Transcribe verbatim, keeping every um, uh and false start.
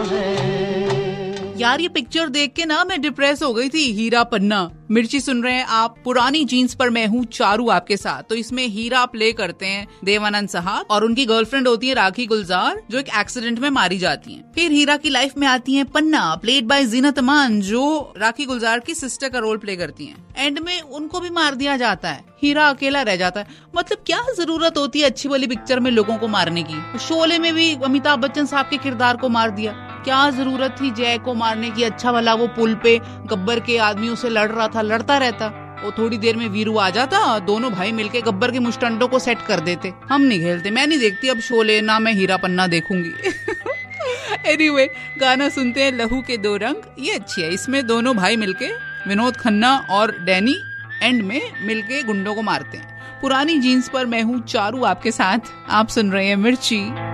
यार ये पिक्चर देख के ना मैं डिप्रेस हो गई थी। हीरा पन्ना। मिर्ची सुन रहे हैं आप। पुरानी जीन्स पर मैं हूँ चारू आपके साथ। तो इसमें हीरा प्ले करते हैं देवानंद साहब और उनकी गर्लफ्रेंड होती है राखी गुलजार, जो एक एक्सीडेंट में मारी जाती हैं। फिर हीरा की लाइफ में आती है पन्ना, प्लेड बाय जीनत अमान, जो राखी गुलजार की सिस्टर का रोल प्ले करती हैं। एंड में उनको भी मार दिया जाता है। हीरा अकेला रह जाता है। मतलब क्या जरूरत होती है अच्छी वाली पिक्चर में लोगों को मारने की। शोले में भी अमिताभ बच्चन साहब के किरदार को मार दिया। क्या जरूरत थी जय को मारने की। अच्छा वाला वो पुल पे गब्बर के आदमियों से लड़ रहा था, लड़ता रहता। वो थोड़ी देर में वीरू आ जाता, दोनों भाई मिलके गब्बर के मुस्टंडों को सेट कर देते। हम नहीं खेलते, मैं नहीं देखती अब शोले, ना मैं हीरा पन्ना देखूंगी। एनीवे, गाना सुनते हैं लहू के दो रंग। ये अच्छी है। इसमें दोनों भाई मिलके, विनोद खन्ना और डैनी, एंड में मिलके गुंडों को मारते हैं। पुरानी जीन्स पर मैं हूँ चारू आपके साथ। आप सुन रहे हैं मिर्ची।